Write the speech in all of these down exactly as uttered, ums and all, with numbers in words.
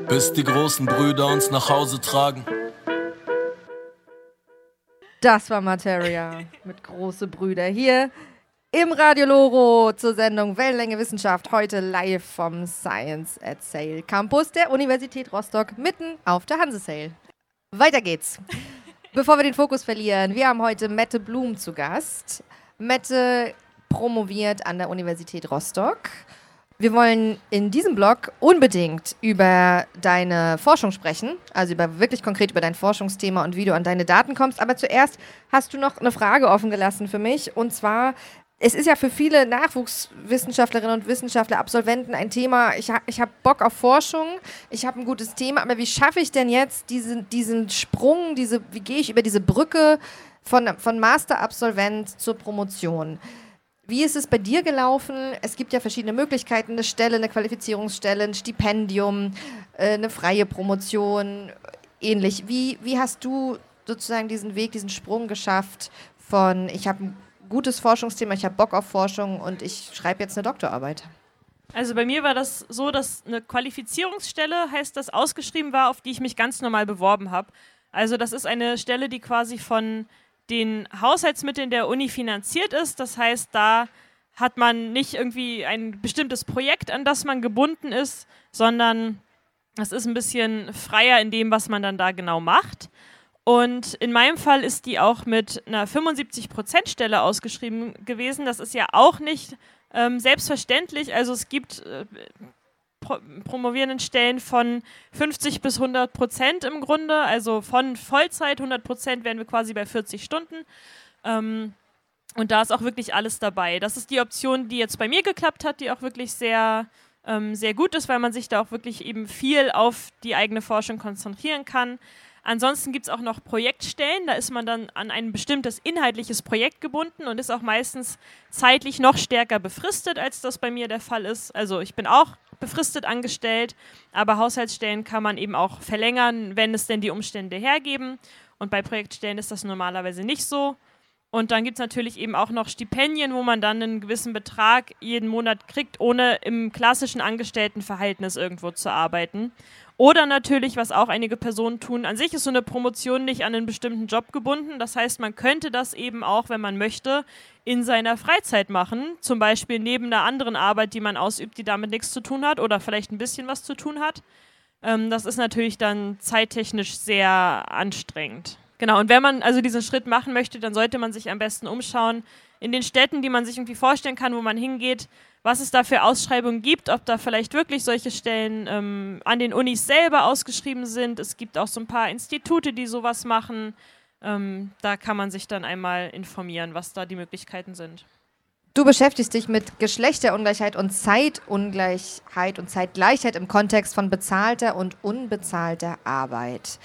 bis die großen Brüder uns nach Hause tragen. Das war Materia mit große Brüder hier im Radio Loro zur Sendung Wellenlänge Wissenschaft, heute live vom Science at Sail Campus der Universität Rostock, mitten auf der Hanse-Sail. Weiter geht's. Bevor wir den Fokus verlieren, wir haben heute Mette Blum zu Gast. Mette promoviert an der Universität Rostock. Wir wollen in diesem Blog unbedingt über deine Forschung sprechen, also über wirklich konkret über dein Forschungsthema und wie du an deine Daten kommst. Aber zuerst hast du noch eine Frage offen gelassen für mich, und zwar: Es ist ja für viele Nachwuchswissenschaftlerinnen und Wissenschaftler, Absolventen ein Thema, ich, ha, ich habe Bock auf Forschung, ich habe ein gutes Thema, aber wie schaffe ich denn jetzt diesen, diesen Sprung, diese, wie gehe ich über diese Brücke von, von Masterabsolvent zur Promotion? Wie ist es bei dir gelaufen? Es gibt ja verschiedene Möglichkeiten, eine Stelle, eine Qualifizierungsstelle, ein Stipendium, äh, eine freie Promotion, ähnlich. Wie, wie hast du sozusagen diesen Weg, diesen Sprung geschafft von, ich habe ein gutes Forschungsthema, ich habe Bock auf Forschung und ich schreibe jetzt eine Doktorarbeit? Also bei mir war das so, dass eine Qualifizierungsstelle, heißt das, ausgeschrieben war, auf die ich mich ganz normal beworben habe. Also das ist eine Stelle, die quasi von den Haushaltsmitteln der Uni finanziert ist. Das heißt, da hat man nicht irgendwie ein bestimmtes Projekt, an das man gebunden ist, sondern es ist ein bisschen freier in dem, was man dann da genau macht. Und in meinem Fall ist die auch mit einer fünfundsiebzig Prozent Stelle ausgeschrieben gewesen. Das ist ja auch nicht ähm, selbstverständlich. Also es gibt äh, Pro- promovierenden Stellen von fünfzig bis hundert Prozent im Grunde. Also von Vollzeit, hundert Prozent wären wir quasi bei vierzig Stunden. Ähm, und da ist auch wirklich alles dabei. Das ist die Option, die jetzt bei mir geklappt hat, die auch wirklich sehr, ähm, sehr gut ist, weil man sich da auch wirklich eben viel auf die eigene Forschung konzentrieren kann. Ansonsten gibt es auch noch Projektstellen, da ist man dann an ein bestimmtes inhaltliches Projekt gebunden und ist auch meistens zeitlich noch stärker befristet, als das bei mir der Fall ist. Also ich bin auch befristet angestellt, aber Haushaltsstellen kann man eben auch verlängern, wenn es denn die Umstände hergeben. Und bei Projektstellen ist das normalerweise nicht so. Und dann gibt es natürlich eben auch noch Stipendien, wo man dann einen gewissen Betrag jeden Monat kriegt, ohne im klassischen Angestelltenverhältnis irgendwo zu arbeiten. Oder natürlich, was auch einige Personen tun, an sich ist so eine Promotion nicht an einen bestimmten Job gebunden. Das heißt, man könnte das eben auch, wenn man möchte, in seiner Freizeit machen. Zum Beispiel neben einer anderen Arbeit, die man ausübt, die damit nichts zu tun hat oder vielleicht ein bisschen was zu tun hat. Ähm, das ist natürlich dann zeittechnisch sehr anstrengend. Genau, und wenn man also diesen Schritt machen möchte, dann sollte man sich am besten umschauen in den Städten, die man sich irgendwie vorstellen kann, wo man hingeht, was es da für Ausschreibungen gibt, ob da vielleicht wirklich solche Stellen ähm, an den Unis selber ausgeschrieben sind. Es gibt auch so ein paar Institute, die sowas machen. Ähm, da kann man sich dann einmal informieren, was da die Möglichkeiten sind. Du beschäftigst dich mit Geschlechterungleichheit und Zeitungleichheit und Zeitgleichheit im Kontext von bezahlter und unbezahlter Arbeit.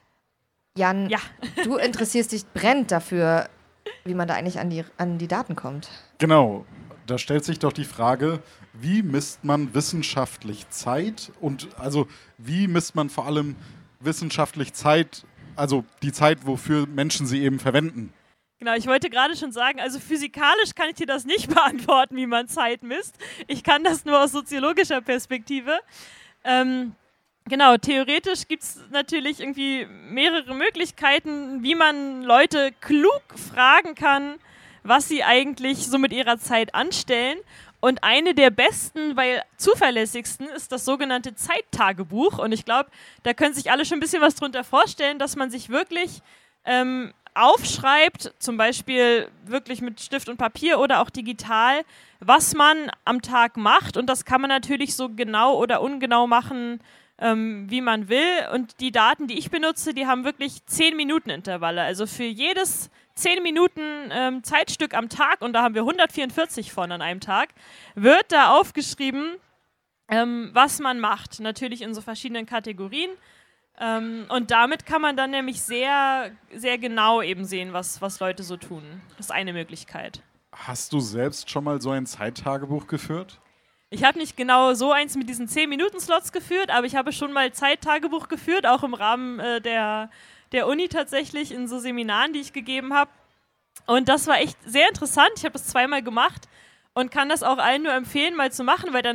Jan, Ja. du interessierst dich brennend dafür, wie man da eigentlich an die, an die Daten kommt. Genau, da stellt sich doch die Frage, wie misst man wissenschaftlich Zeit und also wie misst man vor allem wissenschaftlich Zeit, also die Zeit, wofür Menschen sie eben verwenden? Genau, ich wollte gerade schon sagen, also physikalisch kann ich dir das nicht beantworten, wie man Zeit misst. Ich kann das nur aus soziologischer Perspektive. Ähm, Genau, theoretisch gibt es natürlich irgendwie mehrere Möglichkeiten, wie man Leute klug fragen kann, was sie eigentlich so mit ihrer Zeit anstellen. Und eine der besten, weil zuverlässigsten, ist das sogenannte Zeittagebuch. Und ich glaube, da können sich alle schon ein bisschen was drunter vorstellen, dass man sich wirklich ähm, aufschreibt, zum Beispiel wirklich mit Stift und Papier oder auch digital, was man am Tag macht. Und das kann man natürlich so genau oder ungenau machen, Ähm, wie man will. Und die Daten, die ich benutze, die haben wirklich zehn Minuten Intervalle. Also für jedes zehn Minuten ähm, Zeitstück am Tag, und da haben wir hundertvierundvierzig von an einem Tag, wird da aufgeschrieben, ähm, was man macht. Natürlich in so verschiedenen Kategorien. Ähm, und damit kann man dann nämlich sehr, sehr genau eben sehen, was, was Leute so tun. Das ist eine Möglichkeit. Hast du selbst schon mal so ein Zeittagebuch geführt? Ich habe nicht genau so eins mit diesen zehn Minuten Slots geführt, aber ich habe schon mal Zeittagebuch geführt, auch im Rahmen äh, der, der Uni tatsächlich, in so Seminaren, die ich gegeben habe. Und das war echt sehr interessant. Ich habe das zweimal gemacht und kann das auch allen nur empfehlen, mal zu machen, weil dann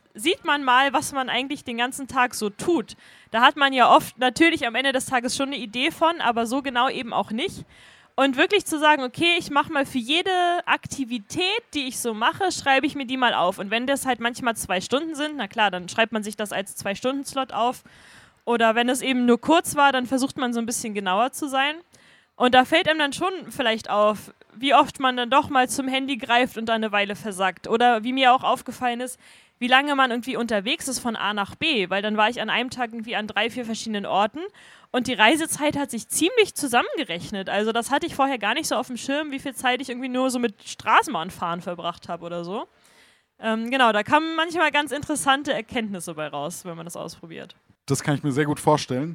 sieht man mal, was man eigentlich den ganzen Tag so tut. Da hat man ja oft natürlich am Ende des Tages schon eine Idee von, aber so genau eben auch nicht. Und wirklich zu sagen, okay, ich mache mal für jede Aktivität, die ich so mache, schreibe ich mir die mal auf. Und wenn das halt manchmal zwei Stunden sind, na klar, dann schreibt man sich das als Zwei-Stunden-Slot auf. Oder wenn es eben nur kurz war, dann versucht man so ein bisschen genauer zu sein. Und da fällt einem dann schon vielleicht auf, wie oft man dann doch mal zum Handy greift und da eine Weile versackt. Oder wie mir auch aufgefallen ist, wie lange man irgendwie unterwegs ist von A nach B. Weil dann war ich an einem Tag irgendwie an drei, vier verschiedenen Orten. Und die Reisezeit hat sich ziemlich zusammengerechnet. Also das hatte ich vorher gar nicht so auf dem Schirm, wie viel Zeit ich irgendwie nur so mit Straßenbahnfahren verbracht habe oder so. Ähm, genau, da kamen manchmal ganz interessante Erkenntnisse bei raus, wenn man das ausprobiert. Das kann ich mir sehr gut vorstellen.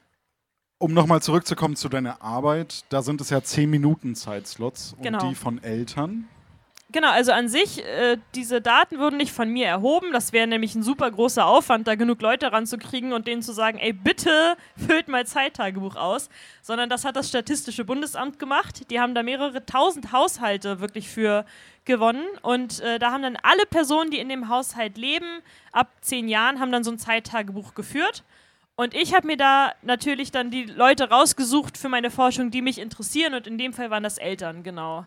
Um nochmal zurückzukommen zu deiner Arbeit, da sind es ja zehn Minuten Zeitslots und Genau. die von Eltern. Genau, also an sich, äh, diese Daten wurden nicht von mir erhoben. Das wäre nämlich ein super großer Aufwand, da genug Leute ranzukriegen und denen zu sagen, ey, bitte füllt mal Zeittagebuch aus. Sondern das hat das Statistische Bundesamt gemacht. Die haben da mehrere tausend Haushalte wirklich für gewonnen. Und äh, da haben dann alle Personen, die in dem Haushalt leben, ab zehn Jahren, haben dann so ein Zeittagebuch geführt. Und ich habe mir da natürlich dann die Leute rausgesucht für meine Forschung, die mich interessieren. Und in dem Fall waren das Eltern, genau.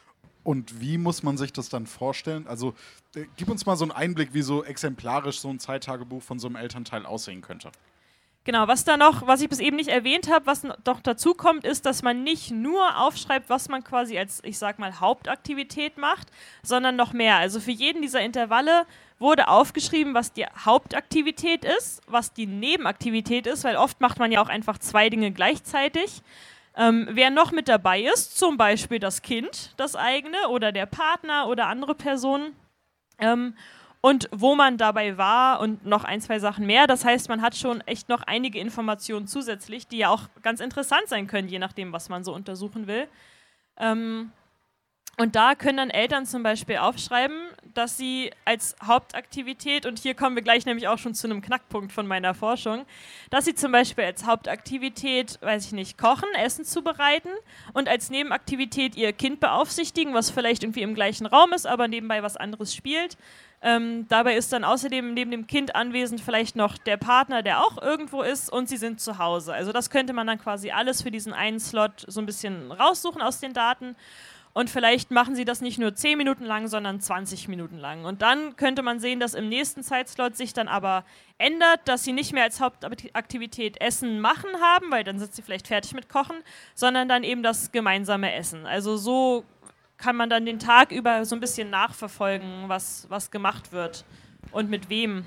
Und wie muss man sich das dann vorstellen? Also äh, gib uns mal so einen Einblick, wie so exemplarisch so ein Zeittagebuch von so einem Elternteil aussehen könnte. Genau, was da noch, was ich bis eben nicht erwähnt habe, was noch dazu kommt, ist, dass man nicht nur aufschreibt, was man quasi als, ich sag mal, Hauptaktivität macht, sondern noch mehr. Also für jeden dieser Intervalle wurde aufgeschrieben, was die Hauptaktivität ist, was die Nebenaktivität ist, weil oft macht man ja auch einfach zwei Dinge gleichzeitig. Ähm, wer noch mit dabei ist, zum Beispiel das Kind, das eigene, oder der Partner oder andere Personen. Ähm, und wo man dabei war und noch ein, zwei Sachen mehr. Das heißt, man hat schon echt noch einige Informationen zusätzlich, die ja auch ganz interessant sein können, je nachdem, was man so untersuchen will. Ähm, und da können dann Eltern zum Beispiel aufschreiben, dass sie als Hauptaktivität, und hier kommen wir gleich nämlich auch schon zu einem Knackpunkt von meiner Forschung, dass sie zum Beispiel als Hauptaktivität, weiß ich nicht, kochen, Essen zubereiten und als Nebenaktivität ihr Kind beaufsichtigen, was vielleicht irgendwie im gleichen Raum ist, aber nebenbei was anderes spielt. Ähm, dabei ist dann außerdem neben dem Kind anwesend vielleicht noch der Partner, der auch irgendwo ist, und sie sind zu Hause. Also das könnte man dann quasi alles für diesen einen Slot so ein bisschen raussuchen aus den Daten. Und vielleicht machen sie das nicht nur zehn Minuten lang, sondern zwanzig Minuten lang. Und dann könnte man sehen, dass im nächsten Zeitslot sich dann aber ändert, dass sie nicht mehr als Hauptaktivität Essen machen haben, weil dann sind sie vielleicht fertig mit Kochen, sondern dann eben das gemeinsame Essen. Also so kann man dann den Tag über so ein bisschen nachverfolgen, was, was gemacht wird und mit wem.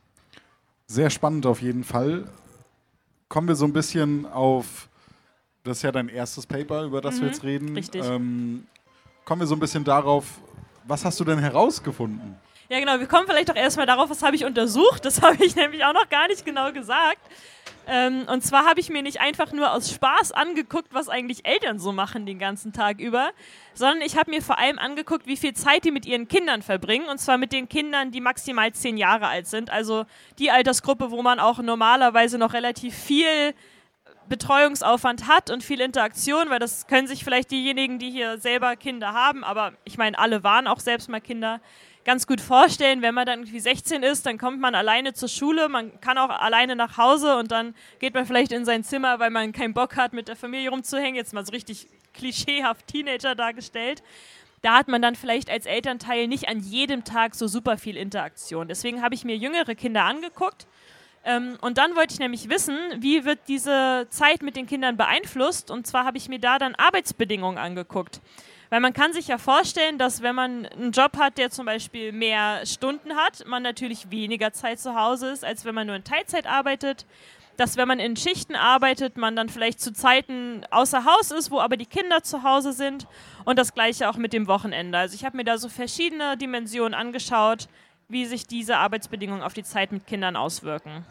Sehr spannend auf jeden Fall. Kommen wir so ein bisschen auf... Das ist ja dein erstes Paper, über das Mhm, wir jetzt reden. richtig. Ähm, kommen wir so ein bisschen darauf, was hast du denn herausgefunden? Ja genau, wir kommen vielleicht doch erstmal darauf, was habe ich untersucht. Das habe ich nämlich auch noch gar nicht genau gesagt. Ähm, und zwar habe ich mir nicht einfach nur aus Spaß angeguckt, was eigentlich Eltern so machen den ganzen Tag über, sondern ich habe mir vor allem angeguckt, wie viel Zeit die mit ihren Kindern verbringen. Und zwar mit den Kindern, die maximal zehn Jahre alt sind. Also die Altersgruppe, wo man auch normalerweise noch relativ viel Betreuungsaufwand hat und viel Interaktion, weil das können sich vielleicht diejenigen, die hier selber Kinder haben, aber ich meine, alle waren auch selbst mal Kinder, ganz gut vorstellen. Wenn man dann irgendwie sechzehn ist, dann kommt man alleine zur Schule, man kann auch alleine nach Hause und dann geht man vielleicht in sein Zimmer, weil man keinen Bock hat, mit der Familie rumzuhängen, jetzt mal so richtig klischeehaft Teenager dargestellt. Da hat man dann vielleicht als Elternteil nicht an jedem Tag so super viel Interaktion. Deswegen habe ich mir jüngere Kinder angeguckt. Ähm, und dann wollte ich nämlich wissen, wie wird diese Zeit mit den Kindern beeinflusst, und zwar habe ich mir da dann Arbeitsbedingungen angeguckt. Weil man kann sich ja vorstellen, dass wenn man einen Job hat, der zum Beispiel mehr Stunden hat, man natürlich weniger Zeit zu Hause ist, als wenn man nur in Teilzeit arbeitet. Dass wenn man in Schichten arbeitet, man dann vielleicht zu Zeiten außer Haus ist, wo aber die Kinder zu Hause sind, und das Gleiche auch mit dem Wochenende. Also ich habe mir da so verschiedene Dimensionen angeschaut, wie sich diese Arbeitsbedingungen auf die Zeit mit Kindern auswirken.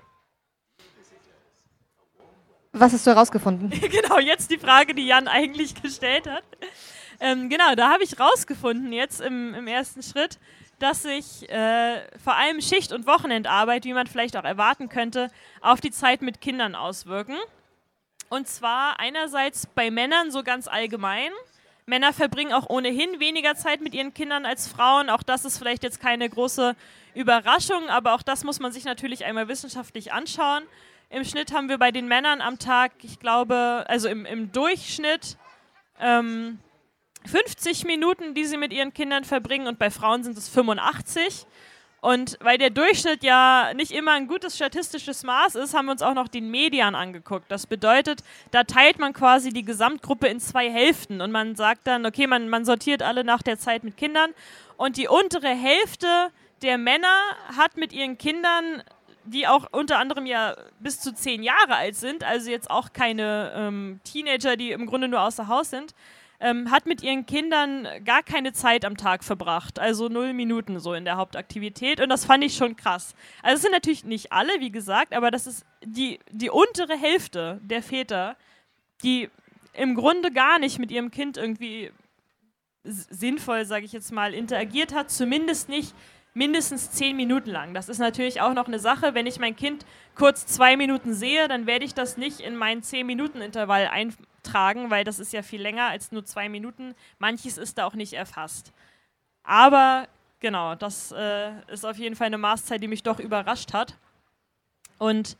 Was hast du herausgefunden? Genau, jetzt die Frage, die Jan eigentlich gestellt hat. Ähm, genau, da habe ich rausgefunden jetzt im, im ersten Schritt, dass sich äh, vor allem Schicht- und Wochenendarbeit, wie man vielleicht auch erwarten könnte, auf die Zeit mit Kindern auswirken. Und zwar einerseits bei Männern so ganz allgemein, Männer verbringen auch ohnehin weniger Zeit mit ihren Kindern als Frauen. Auch das ist vielleicht jetzt keine große Überraschung, aber auch das muss man sich natürlich einmal wissenschaftlich anschauen. Im Schnitt haben wir bei den Männern am Tag, ich glaube, also im, im Durchschnitt ähm, fünfzig Minuten, die sie mit ihren Kindern verbringen, und bei Frauen sind es fünfundachtzig. Und weil der Durchschnitt ja nicht immer ein gutes statistisches Maß ist, haben wir uns auch noch den Median angeguckt. Das bedeutet, da teilt man quasi die Gesamtgruppe in zwei Hälften und man sagt dann, okay, man, man sortiert alle nach der Zeit mit Kindern, und die untere Hälfte der Männer hat mit ihren Kindern, die auch unter anderem ja bis zu zehn Jahre alt sind, also jetzt auch keine ähm, Teenager, die im Grunde nur außer Haus sind, Ähm, hat mit ihren Kindern gar keine Zeit am Tag verbracht, also null Minuten so in der Hauptaktivität, und das fand ich schon krass. Also es sind natürlich nicht alle, wie gesagt, aber das ist die, die untere Hälfte der Väter, die im Grunde gar nicht mit ihrem Kind irgendwie sinnvoll, sage ich jetzt mal, interagiert hat, zumindest nicht mindestens zehn Minuten lang. Das ist natürlich auch noch eine Sache, wenn ich mein Kind kurz zwei Minuten sehe, dann werde ich das nicht in meinen zehn Minuten Intervall eintragen, weil das ist ja viel länger als nur zwei Minuten. Manches ist da auch nicht erfasst. Aber genau, das äh, ist auf jeden Fall eine Maßzeit, die mich doch überrascht hat. Und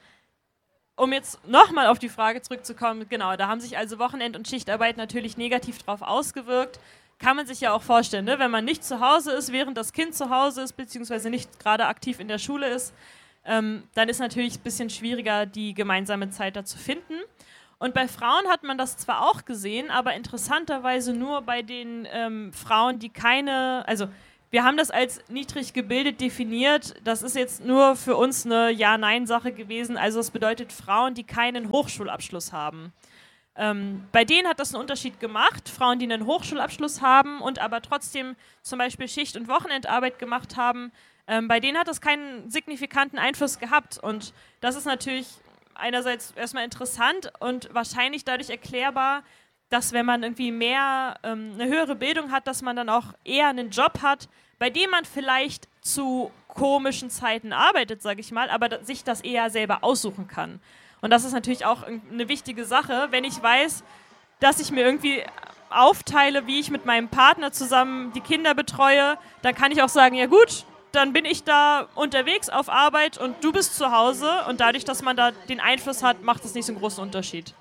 um jetzt nochmal auf die Frage zurückzukommen, genau, da haben sich also Wochenend- und Schichtarbeit natürlich negativ drauf ausgewirkt. Kann man sich ja auch vorstellen, ne? Wenn man nicht zu Hause ist, während das Kind zu Hause ist, beziehungsweise nicht gerade aktiv in der Schule ist, ähm, dann ist natürlich ein bisschen schwieriger, die gemeinsame Zeit da zu finden. Und bei Frauen hat man das zwar auch gesehen, aber interessanterweise nur bei den ähm, Frauen, die keine, also wir haben das als niedrig gebildet definiert, das ist jetzt nur für uns eine Ja-Nein-Sache gewesen, also es bedeutet Frauen, die keinen Hochschulabschluss haben. Ähm, bei denen hat das einen Unterschied gemacht, Frauen, die einen Hochschulabschluss haben und aber trotzdem zum Beispiel Schicht- und Wochenendarbeit gemacht haben, ähm, bei denen hat das keinen signifikanten Einfluss gehabt, und das ist natürlich einerseits erstmal interessant und wahrscheinlich dadurch erklärbar, dass wenn man irgendwie mehr, ähm, eine höhere Bildung hat, dass man dann auch eher einen Job hat, bei dem man vielleicht zu komischen Zeiten arbeitet, sage ich mal, aber sich das eher selber aussuchen kann. Und das ist natürlich auch eine wichtige Sache, wenn ich weiß, dass ich mir irgendwie aufteile, wie ich mit meinem Partner zusammen die Kinder betreue, dann kann ich auch sagen, ja gut, dann bin ich da unterwegs auf Arbeit und du bist zu Hause, und dadurch, dass man da den Einfluss hat, macht es nicht so einen großen Unterschied.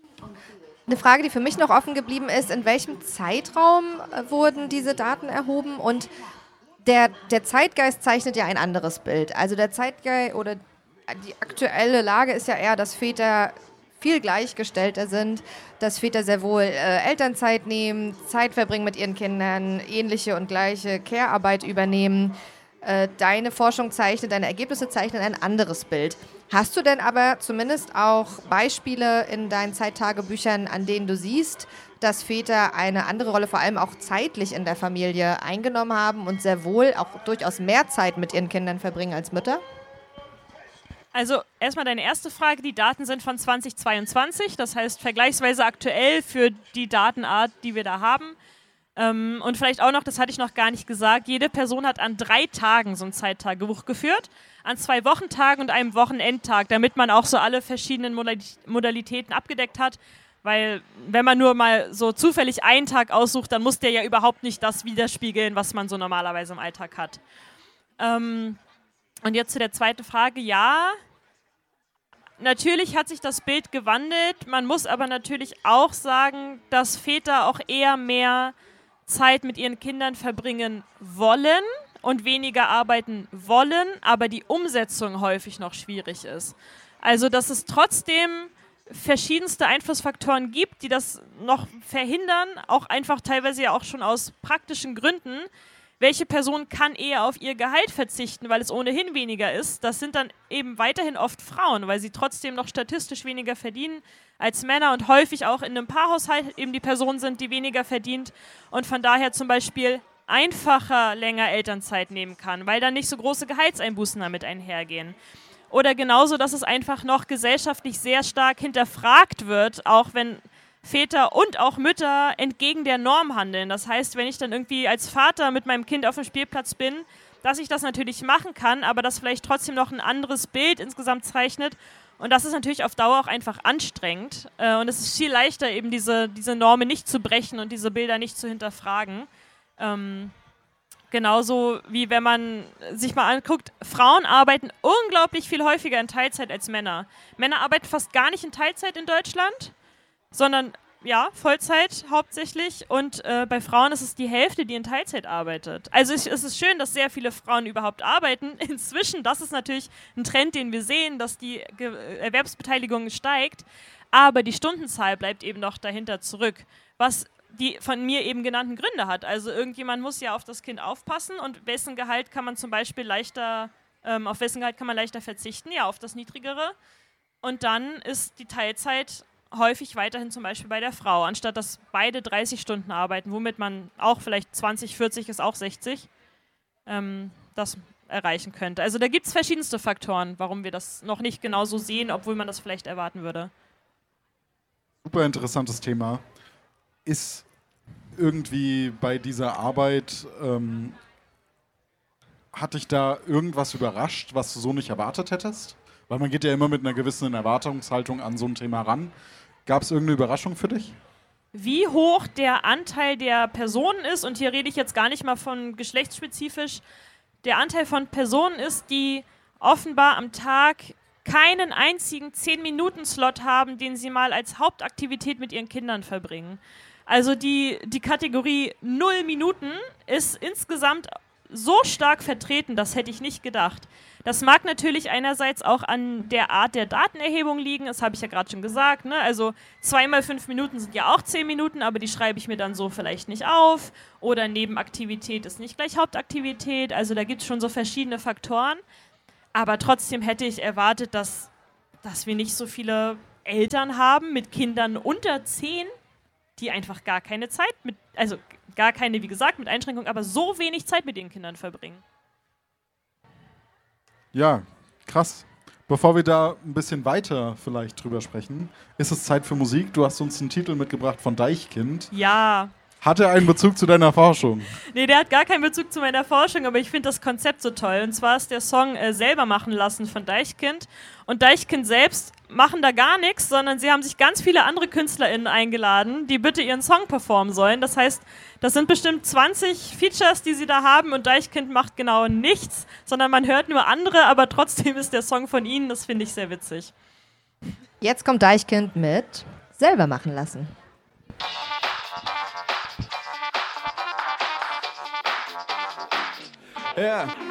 Eine Frage, die für mich noch offen geblieben ist, in welchem Zeitraum äh, wurden diese Daten erhoben? Und der, der Zeitgeist zeichnet ja ein anderes Bild. Also der Zeitgeist oder die aktuelle Lage ist ja eher, dass Väter viel gleichgestellter sind, dass Väter sehr wohl äh, Elternzeit nehmen, Zeit verbringen mit ihren Kindern, ähnliche und gleiche Care-Arbeit übernehmen. Äh, deine Forschung zeichnet, deine Ergebnisse zeichnen ein anderes Bild. Hast du denn aber zumindest auch Beispiele in deinen Zeittagebüchern, an denen du siehst, dass Väter eine andere Rolle, vor allem auch zeitlich in der Familie, eingenommen haben und sehr wohl auch durchaus mehr Zeit mit ihren Kindern verbringen als Mütter? Also erstmal deine erste Frage, die Daten sind von zweitausendzweiundzwanzig, das heißt vergleichsweise aktuell für die Datenart, die wir da haben. Ähm, und vielleicht auch noch, das hatte ich noch gar nicht gesagt, jede Person hat an drei Tagen so ein Zeittagebuch geführt, an zwei Wochentagen und einem Wochenendtag, damit man auch so alle verschiedenen Modalitäten abgedeckt hat, weil wenn man nur mal so zufällig einen Tag aussucht, dann muss der ja überhaupt nicht das widerspiegeln, was man so normalerweise im Alltag hat. Ähm, und jetzt zu der zweiten Frage, ja, natürlich hat sich das Bild gewandelt, man muss aber natürlich auch sagen, dass Väter auch eher mehr Zeit mit ihren Kindern verbringen wollen und weniger arbeiten wollen, aber die Umsetzung häufig noch schwierig ist. Also dass es trotzdem verschiedenste Einflussfaktoren gibt, die das noch verhindern, auch einfach teilweise ja auch schon aus praktischen Gründen. Welche Person kann eher auf ihr Gehalt verzichten, weil es ohnehin weniger ist? Das sind dann eben weiterhin oft Frauen, weil sie trotzdem noch statistisch weniger verdienen als Männer und häufig auch in einem Paarhaushalt eben die Person sind, die weniger verdient und von daher zum Beispiel einfacher länger Elternzeit nehmen kann, weil dann nicht so große Gehaltseinbußen damit einhergehen. Oder genauso, dass es einfach noch gesellschaftlich sehr stark hinterfragt wird, auch wenn Väter und auch Mütter entgegen der Norm handeln. Das heißt, wenn ich dann irgendwie als Vater mit meinem Kind auf dem Spielplatz bin, dass ich das natürlich machen kann, aber das vielleicht trotzdem noch ein anderes Bild insgesamt zeichnet. Und das ist natürlich auf Dauer auch einfach anstrengend. Äh, und es ist viel leichter, eben diese, diese Normen nicht zu brechen und diese Bilder nicht zu hinterfragen. Ähm, genauso wie wenn man sich mal anguckt, Frauen arbeiten unglaublich viel häufiger in Teilzeit als Männer. Männer arbeiten fast gar nicht in Teilzeit in Deutschland, sondern ja, Vollzeit hauptsächlich. Und äh, bei Frauen ist es die Hälfte, die in Teilzeit arbeitet. Also ich, es ist schön, dass sehr viele Frauen überhaupt arbeiten. Inzwischen, das ist natürlich ein Trend, den wir sehen, dass die Ge- Erwerbsbeteiligung steigt. Aber die Stundenzahl bleibt eben noch dahinter zurück, was die von mir eben genannten Gründe hat. Also irgendjemand muss ja auf das Kind aufpassen und wessen Gehalt kann man zum Beispiel leichter, ähm, auf wessen Gehalt kann man leichter verzichten? Ja, auf das niedrigere. Und dann ist die Teilzeit häufig weiterhin zum Beispiel bei der Frau, anstatt dass beide dreißig Stunden arbeiten, womit man auch vielleicht zwanzig, vierzig ist auch sechzig, ähm, das erreichen könnte. Also da gibt es verschiedenste Faktoren, warum wir das noch nicht genau so sehen, obwohl man das vielleicht erwarten würde. Super interessantes Thema. Ist irgendwie bei dieser Arbeit, ähm, hat dich da irgendwas überrascht, was du so nicht erwartet hättest? Weil man geht ja immer mit einer gewissen Erwartungshaltung an so ein Thema ran. Gab es irgendeine Überraschung für dich? Wie hoch der Anteil der Personen ist, und hier rede ich jetzt gar nicht mal von geschlechtsspezifisch, der Anteil von Personen ist, die offenbar am Tag keinen einzigen zehn-Minuten-Slot haben, den sie mal als Hauptaktivität mit ihren Kindern verbringen. Also die, die Kategorie null Minuten ist insgesamt so stark vertreten, das hätte ich nicht gedacht. Das mag natürlich einerseits auch an der Art der Datenerhebung liegen, das habe ich ja gerade schon gesagt, ne? Also zweimal fünf Minuten sind ja auch zehn Minuten, aber die schreibe ich mir dann so vielleicht nicht auf. Oder Nebenaktivität ist nicht gleich Hauptaktivität, also da gibt es schon so verschiedene Faktoren. Aber trotzdem hätte ich erwartet, dass, dass wir nicht so viele Eltern haben mit Kindern unter zehn, die einfach gar keine Zeit mit, also gar keine, wie gesagt, mit Einschränkung, aber so wenig Zeit mit den Kindern verbringen. Ja, krass. Bevor wir da ein bisschen weiter vielleicht drüber sprechen, ist es Zeit für Musik. Du hast uns einen Titel mitgebracht von Deichkind. Ja. Hat er einen Bezug zu deiner Forschung? Nee, der hat gar keinen Bezug zu meiner Forschung, aber ich finde das Konzept so toll. Und zwar ist der Song äh, Selber machen lassen von Deichkind. Und Deichkind selbst machen da gar nichts, sondern sie haben sich ganz viele andere KünstlerInnen eingeladen, die bitte ihren Song performen sollen. Das heißt, das sind bestimmt zwanzig Features, die sie da haben, und Deichkind macht genau nichts, sondern man hört nur andere, aber trotzdem ist der Song von ihnen. Das finde ich sehr witzig. Jetzt kommt Deichkind mit Selber machen lassen. Ja.